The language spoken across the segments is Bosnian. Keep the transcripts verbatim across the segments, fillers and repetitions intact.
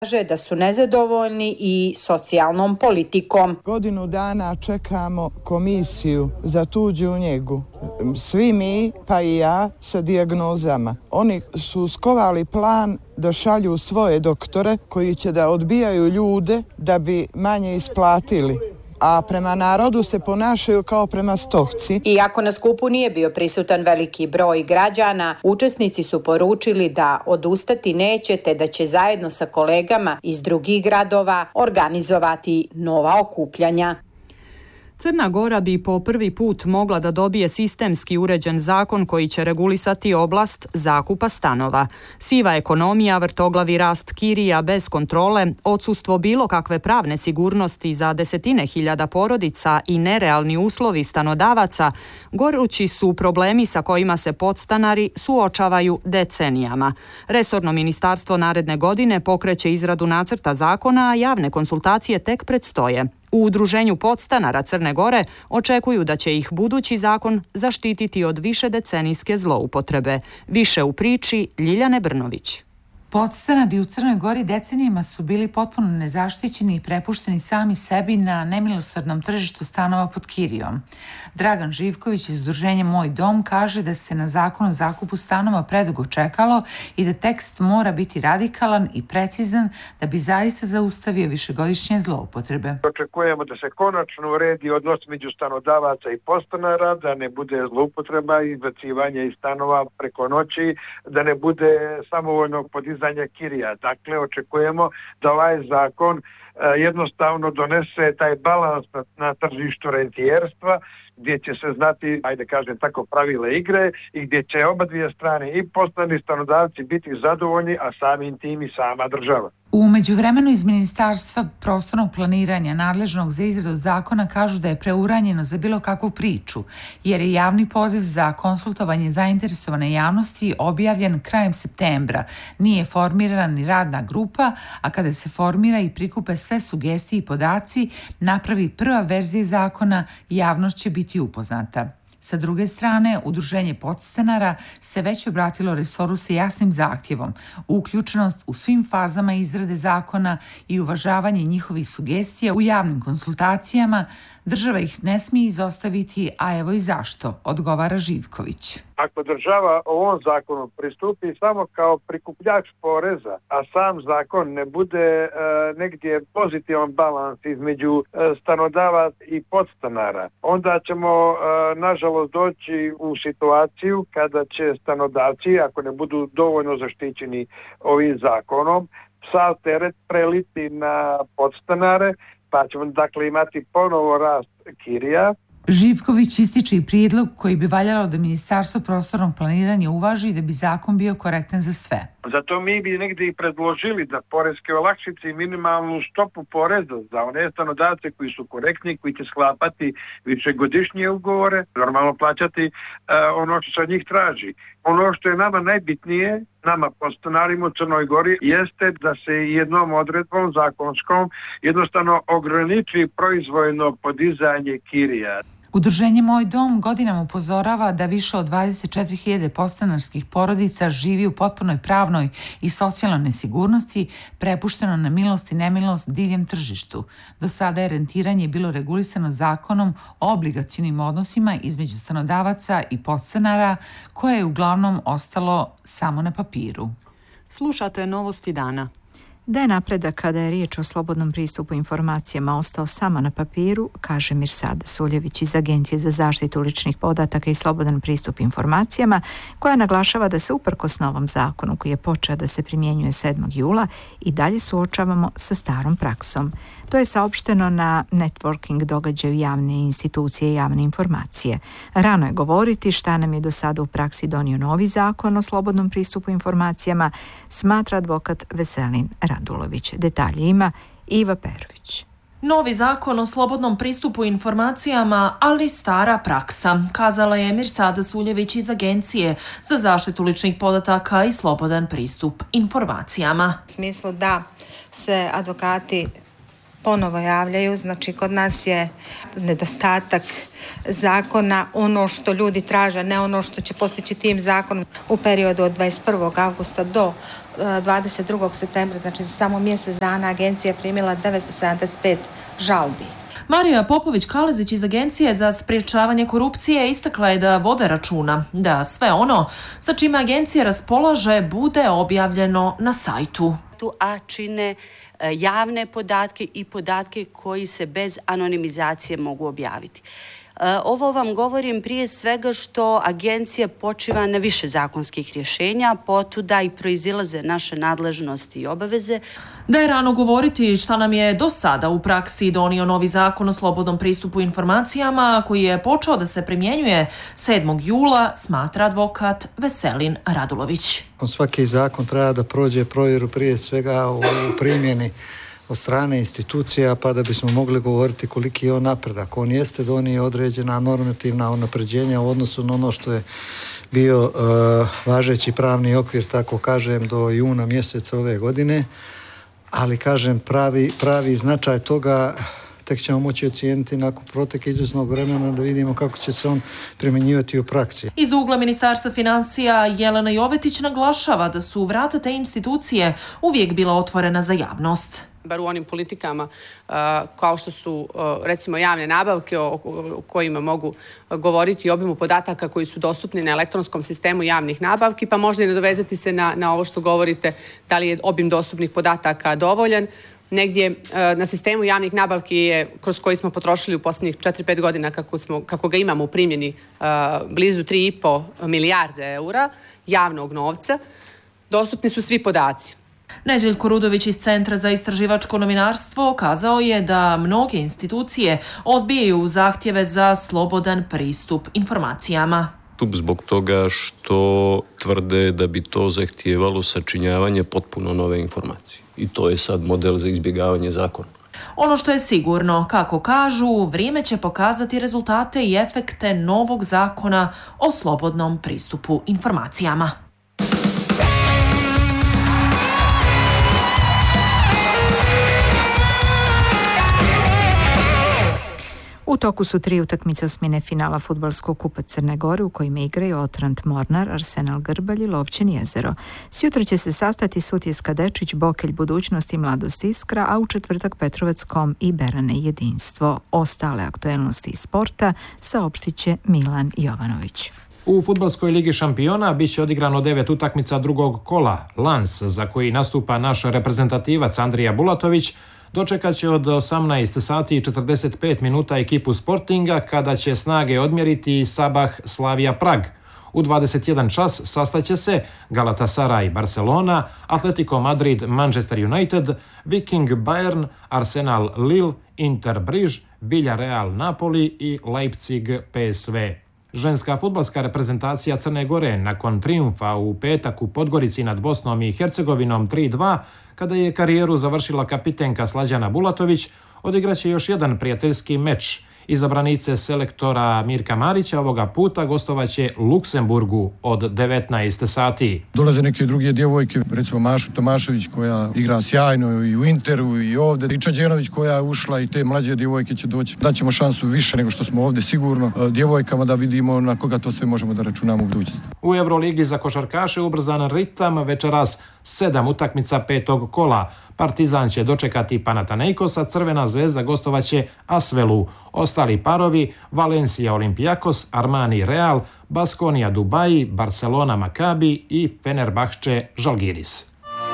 Kaže da su nezadovoljni i socijalnom politikom. Godinu dana čekamo komisiju za tuđu njegu. Svi mi, pa i ja, sa dijagnozama. Oni su skovali plan da šalju svoje doktore koji će da odbijaju ljude da bi manje isplatili. A prema narodu se ponašaju kao prema stohci. Iako na skupu nije bio prisutan veliki broj građana, učesnici su poručili da odustati neće te da će zajedno sa kolegama iz drugih gradova organizovati nova okupljanja. Crna Gora bi po prvi put mogla da dobije sistemski uređen zakon koji će regulisati oblast zakupa stanova. Siva ekonomija, vrtoglavi rast kirija bez kontrole, odsustvo bilo kakve pravne sigurnosti za desetine hiljada porodica i nerealni uslovi stanodavaca gorući su problemi sa kojima se podstanari suočavaju decenijama. Resorno ministarstvo naredne godine pokreće izradu nacrta zakona, a javne konsultacije tek predstoje. U Udruženju podstanara Crne Gore očekuju da će ih budući zakon zaštititi od višedecenijske zloupotrebe. Više u priči Ljiljane Brnović. Podstanari u Crnoj Gori decenijama su bili potpuno nezaštićeni i prepušteni sami sebi na nemilosrdnom tržištu stanova pod kirijom. Dragan Živković iz Udruženja Moj dom kaže da se na zakon o zakupu stanova predugo čekalo i da tekst mora biti radikalan i precizan da bi zaista zaustavio višegodišnje zloupotrebe. Očekujemo da se konačno uredi odnos među stanodavaca i podstanara, da ne bude zloupotreba i izbacivanja iz stanova preko noći, da ne bude samovoljnog podizanja kirija. Dakle, očekujemo da ovaj zakon jednostavno donese taj balans na, na tržištu rentijerstva, gdje će se znati, ajde kažem tako, pravila igre i gdje će oba dvije strane i podstanari i stanodavci biti zadovoljni, a samim tim i sama država. U međuvremenu iz Ministarstva prostornog planiranja nadležnog za izradu zakona kažu da je preuranjeno za bilo kakvu priču, jer je javni poziv za konsultovanje zainteresovane javnosti objavljen krajem septembra. Nije formirana ni radna grupa, a kada se formira i prikupe sve sugestije i podaci, napravi prva verzija zakona, javnost će biti upoznata. Sa druge strane, Udruženje podstanara se već obratilo resoru sa jasnim zahtjevom, uključenost u svim fazama izrade zakona i uvažavanje njihovih sugestija u javnim konsultacijama. Država ih ne smije izostaviti, a evo i zašto, odgovara Živković. Ako država ovom zakonu pristupi samo kao prikupljač poreza, a sam zakon ne bude e, negdje pozitivan balans između e, stanodavac i podstanara, onda ćemo e, nažalost doći u situaciju kada će stanodavci, ako ne budu dovoljno zaštićeni ovim zakonom, sav teret preliti na podstanare, pa ćemo dakle imati ponovo rast kirija. Živković ističe i prijedlog koji bi valjalo da Ministarstvo prostornog planiranja uvaži da bi zakon bio korektan za sve. Zato mi bi negdje i predložili da poreske olakšice i minimalnu stopu poreza za one stanodavce koji su korektni, koji će sklapati višegodišnje ugovore, normalno plaćati uh, ono što se od njih traži. Ono što je nama najbitnije, nama podstanarima u Crnoj Gori, jeste da se jednom odredbom zakonskom jednostavno ograniči proizvoljno podizanje kirija. Udruženje Moj dom godinama upozorava da više od dvadeset četiri hiljade podstanarskih porodica živi u potpunoj pravnoj i socijalnoj nesigurnosti, prepušteno na milost i nemilost diljem tržištu. Do sada je rentiranje bilo regulisano zakonom o obligacionim odnosima između stanodavaca i podstanara, koje je uglavnom ostalo samo na papiru. Slušate Novosti dana. Da je napredak kada je riječ o slobodnom pristupu informacijama ostao samo na papiru, kaže Mirsada Suljević iz Agencije za zaštitu ličnih podataka i slobodan pristup informacijama, koja naglašava da se uprkos novom zakonu koji je počeo da se primjenjuje sedmog jula i dalje suočavamo sa starom praksom. To je saopšteno na networking događaju javne institucije i javne informacije. Rano je govoriti šta nam je do sada u praksi donio novi zakon o slobodnom pristupu informacijama, smatra advokat Veselin Radulović. Detalje ima Iva Perović. Novi zakon o slobodnom pristupu informacijama, ali stara praksa, kazala je Mirsada Suljević iz Agencije za zaštitu ličnih podataka i slobodan pristup informacijama. U smislu da se advokati ponovo javljaju, znači kod nas je nedostatak zakona, ono što ljudi traže, ne ono što će postići tim zakonom u periodu od dvadeset prvog avgusta do dvadeset drugog septembra, znači za samo mjesec dana, agencija je primila devetsto sedamdeset pet žalbi. Marija Popović-Kalezić iz Agencije za sprječavanje korupcije istakla je da vode računa da sve ono sa čime agencija raspolaže bude objavljeno na sajtu. A čine javne podatke i podatke koji se bez anonimizacije mogu objaviti. Ovo vam govorim prije svega što agencija počiva na više zakonskih rješenja, potuda i proizilaze naše nadležnosti i obaveze. Da je rano govoriti šta nam je do sada u praksi donio novi zakon o slobodnom pristupu informacijama koji je počeo da se primjenjuje sedmog jula, smatra advokat Veselin Radulović. Svaki zakon treba da prođe provjeru prije svega u primjeni od strane institucija, pa da bismo mogli govoriti koliki je on napredak. On jeste donio određena normativna unapređenja u odnosu na ono što je bio uh, važeći pravni okvir, tako kažem, do juna mjeseca ove godine, ali kažem pravi, pravi značaj toga tek ćemo moći ocijeniti nakon proteka izvjesnog vremena da vidimo kako će se on primjenjivati u praksi. Iz ugla Ministarstva financija Jelena Jovetić naglašava da su vrata te institucije uvijek bila otvorena za javnost. Bar u onim politikama uh, kao što su uh, recimo javne nabavke o, o kojima mogu govoriti i obimu podataka koji su dostupni na elektronskom sistemu javnih nabavki, pa možda i nadovezati se na, na ovo što govorite, da li je obim dostupnih podataka dovoljan. Negdje uh, na sistemu javnih nabavki je, kroz koji smo potrošili u posljednjih četiri pet godina kako, smo, kako ga imamo u primjeni uh, blizu tri i po milijarde eura javnog novca, dostupni su svi podaci. Neđeljko Rudović iz Centra za istraživačko novinarstvo kazao je da mnoge institucije odbijaju zahtjeve za slobodan pristup informacijama. Zbog toga što tvrde da bi to zahtijevalo sačinjavanje potpuno nove informacije. I to je sad model za izbjegavanje zakona. Ono što je sigurno, kako kažu, vrijeme će pokazati rezultate i efekte novog zakona o slobodnom pristupu informacijama. U toku su tri utakmice osmine finala fudbalskog kupa Crne Gore u kojima igraju Otrant Mornar, Arsenal Grbalj i Lovćen Jezero. Sjutra će se sastati Sutjeska Dečić, Bokelj Budućnost i Mladost Iskra, a u četvrtak Petrovac Kom i Berane Jedinstvo. Ostale aktuelnosti iz sporta saopštit će Milan Jovanović. U fudbalskoj ligi šampiona bit će odigrano devet utakmica drugog kola. Lans, za koji nastupa naš reprezentativac Andrija Bulatović, dočekat će od osamnaest sati i četrdeset pet minuta ekipu Sportinga kada će snage odmjeriti Sabah Slavia Prag. U dvadeset jedan čas sastaće se Galatasaray Barcelona, Atletico Madrid Manchester United, Viking Bayern, Arsenal Lille, Inter Briž, Villarreal Napoli i Leipzig P S V. Ženska fudbalska reprezentacija Crne Gore nakon trijumfa u petak u Podgorici nad Bosnom i Hercegovinom tri dva, kada je karijeru završila kapitenka Slađana Bulatović, odigraće još jedan prijateljski meč. Izabranice selektora Mirka Marića ovoga puta gostovaće Luksemburgu od devetnaest sati. Dolaze neke druge djevojke, recimo Mašu Tomašević koja igra sjajno i u Interu i ovdje. Riča Đenović koja je ušla i te mlađe djevojke će doći. Daćemo šansu više nego što smo ovdje sigurno djevojkama da vidimo na koga to sve možemo da računamo u budućnosti. U Euroligi za košarkaše ubrzan ritam večeras sedam utakmica petog kola. Partizan će dočekati Panathinaikosa, Crvena zvezda gostovaće Asvelu. Ostali parovi Valencia Olympiakos, Armani Real, Baskonia Dubai, Barcelona Maccabi i Fenerbahče Žalgiris.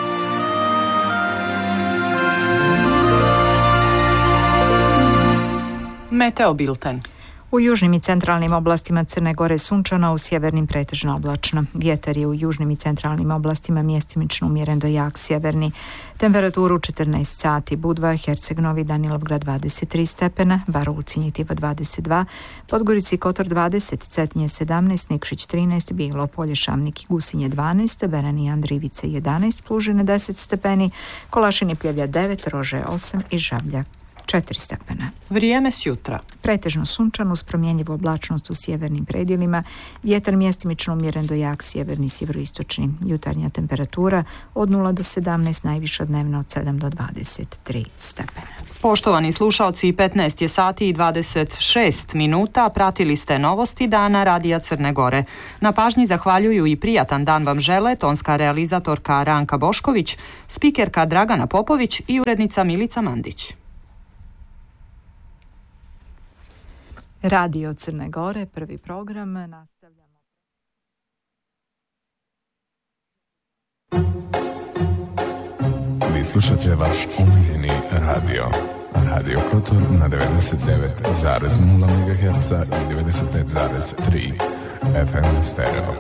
Meteo bilten. U južnim i centralnim oblastima Crne Gore sunčano, u sjevernim pretežno oblačno. Vjetar je u južnim i centralnim oblastima mjestimično umjeren do jak sjeverni. Temperaturu četrnaest sati, Budva, Herceg Novi, Danilovgrad dvadeset tri stepena, Barovci, Njitiva dvadeset dva, Podgorici Kotor dvadeset, Cetinje sedamnaest, Nikšić trinaest, Bijelo Polje, Šamnik i Gusinje dvanaest, Berani Andrivice jedanaest, Plužine deset stepeni, Kolašin i Pljevlja devet, Rože osam i Žablja četiri stepena. Vrijeme s jutra. Pretežno sunčano uz promjenjivu oblačnost u sjevernim predjelima, vjetar mjestimično umjeren do jak sjeverni sjeveroistočni. Jutarnja temperatura od nula do sedamnaest, najviša dnevna od sedam do dvadeset tri stepena. Poštovani slušalci, petnaest je sati i dvadeset šest minuta, pratili ste novosti dana Radija Crne Gore. Na pažnji zahvaljuju i prijatan dan vam žele tonska realizatorka Ranka Bošković, spikerka Dragana Popović i urednica Milica Mandić. Radio Crne Gore, prvi program, nastavljamo. Vi slušate vaš omiljeni radio. Radio Kotor na devedeset devet zarez nula megaherca i devedeset pet zarez tri F M stereo.